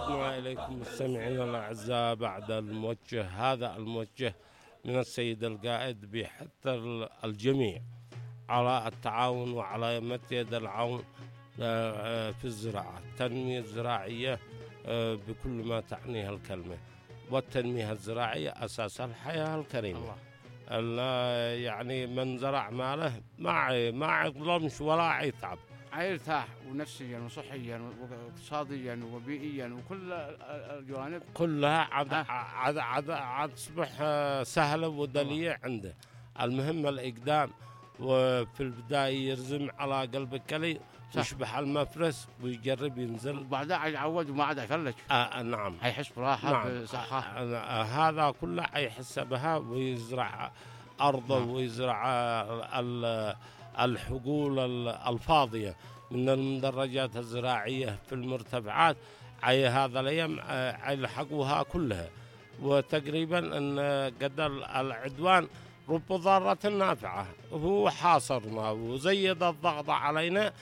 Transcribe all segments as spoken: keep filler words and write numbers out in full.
عدنا إليكم مستمعينا الأعزاء بعد الموجه هذا الموجه من السيد القائد بحث الجميع على التعاون وعلى مد يد العون في الزراعة، التنمية الزراعية بكل ما تعنيها الكلمة، والتنمية الزراعية أساس الحياة الكريمة. الله. يعني من زرع ماله ما ما يظلمش ولا يتعب، يرتاح ونفسيا وصحيا واقتصاديا وبيئيا وكل الجوانب كلها عاد عاد عاد عاد تصبح سهلة ودلية عنده. المهم الإقدام، وفي البداية يرزم على قلب الكلي يشبح المفرس ويجرب ينزل، وبعدها يعود وما عاد يفلج. آه نعم، هيحس براحة نعم. بصحة. آه هذا كله هيحس بها ويزرع أرضه نعم. ويزرع الحقول الفاضية من المدرجات الزراعية في المرتفعات. عي هذا الأيام يلحقوها كلها، وتقريبا أن قد العدوان رب ضارة نافعة، هو حاصرنا وزيد الضغط علينا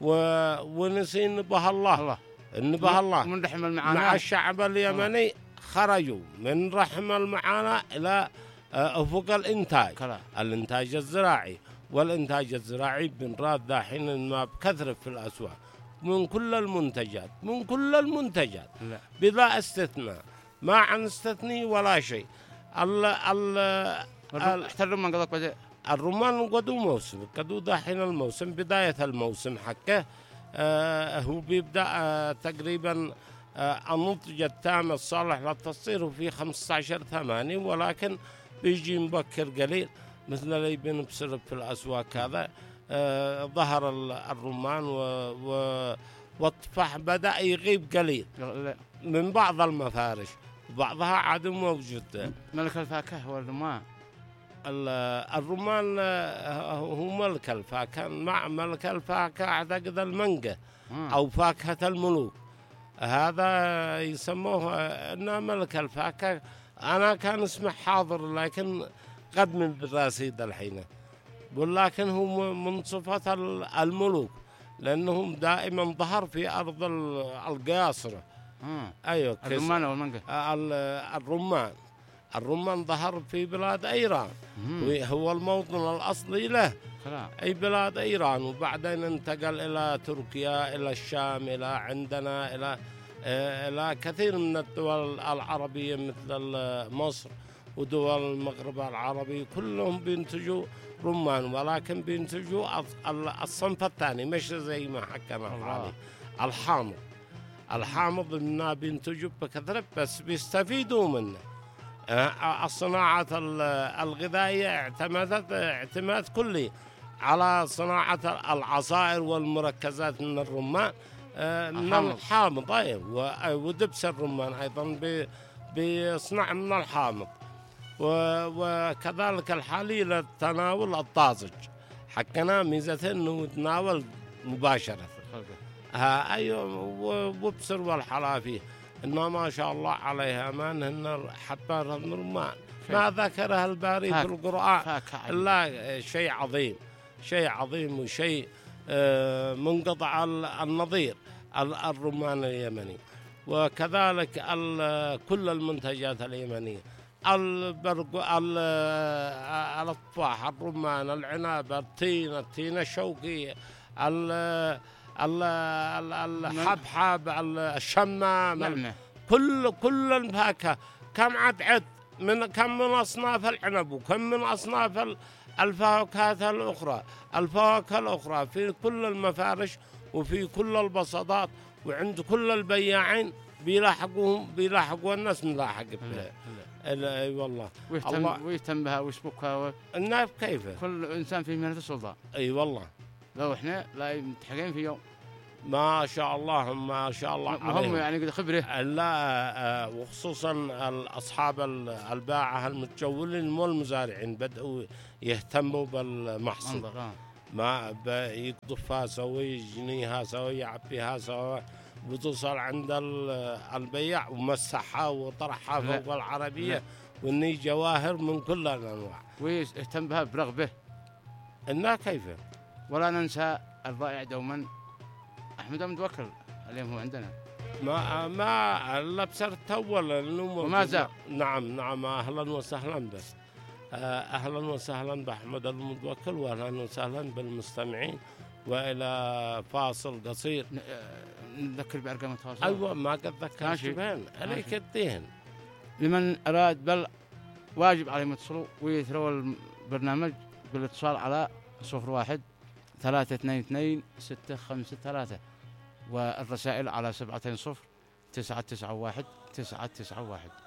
ونسي نبه الله, الله. نبه الله من رحم المعاناة مع الشعب اليمني. خرجوا من رحم المعاناة إلى أفق الإنتاج كلا. الإنتاج الزراعي، والإنتاج الزراعي بنراد داحين ما بكثرة في الأسواق من كل المنتجات من كل المنتجات لا. بلا استثناء، ما عن استثني ولا شيء. ال ال حتى الرمان قدوك بدأ الرمان قدو موسم قدو داحين الموسم بداية الموسم حقه. آه هو بيبدأ آه تقريبا آه النضج التام الصالح للتصدير في خمسة عشر ثمانية، ولكن بيجي مبكر قليل مثل اللي بنبصر في الأسواق. هذا آه ظهر الرمان و, و والتفاح بدأ يغيب قليل من بعض المفارش، بعضها عاد موجود. ملك الفاكهة هو الرمان. الرمان هو ملك الفاكهة، مع ملك الفاكهة أعتقد المانجا أو فاكهة الملوك، هذا يسموه أنه ملك الفاكهة. أنا كان اسمه حاضر لكن قد من براسيد الحين، ولكن هو من صفة الملوك لأنهم دائما ظهر في أرض القياصرة. أيوة الرمان أو المانجا. الرمان الرمان ظهر في بلاد إيران، هو الموطن الأصلي له خلاص. أي بلاد إيران، وبعدين انتقل إلى تركيا، إلى الشام، إلى عندنا، إلى إلى كثير من الدول العربية مثل مصر ودول المغرب العربي، كلهم بينتجوا رمان، ولكن بينتجوا الصنف الثاني مش زي ما حكينا عليه الحامض. الحامض إنه بينتجوا بكثرة بس بيستفيدوا منه. الصناعة الغذائية اعتمدت اعتماد كلي على صناعة العصائر والمركزات من الرمان، من الحامض. أيوة، ودبس الرمان أيضا بيصنع من الحامض، وكذلك الحليب للتناول الطازج حقنا ميزته إنه يتناول مباشرة. ها أيوة، وبصر والحلافي إنه ما شاء الله عليها من هن حبة الرمان ما ذكرها الباري في القرآن إلا شيء عظيم، شيء عظيم وشيء منقطع النظير الرمان اليمني. وكذلك كل المنتجات اليمنية، البرق، التفاح، الرمان، العنب، التين، التين الشوكي، الحبحب، الشمام، كل كل الفاكهة. كم عد عد من كم من أصناف العنب وكم من أصناف الفواكه الأخرى الفواكه الأخرى في كل المفارش وفي كل البساطات، وعند كل البياعين بيلاحقوهم بيلاحقوا الناس ملاحق بها. اي والله. ويهتم ويهتم بها ويسبقها الناس كيف كل إنسان في مهنة السلطان. اي والله. لو احنا لا متحقين في يوم ما شاء الله ما شاء الله هم يعني قد خبره. لا وخصوصا أصحاب الباعة المتجولين والمزارعين بدأوا يهتموا بالمحصول، ما يقطفها سوا يجنيها سوا يعبيها سوا وتوصل عند البياع ومسحها وطرحها فوق العربية وإني جواهر من كل الأنواع، ويهتم بها برغبة. إنها كيف. ولا ننسى الرائع دوما أحمد متوكل اليوم هو عندنا. ما ما الا بصرت اول انه وما زال. نعم نعم اهلا وسهلا بك. اهلا وسهلا باحمد المتوكل، واهلا وسهلا بالمستمعين، والى فاصل قصير. نذكر بأرقام التواصل. ايوه ما قد ذكرت بين عليك الدين. لمن اراد بل واجب عليهم يتصلوا ويثروا البرنامج بالاتصال على صفر واحد ثلاثة اثنين اثنين ستة خمسة ثلاثة، والرسائل على سبعة صفر تسعة تسعة واحد تسعة تسعة واحد.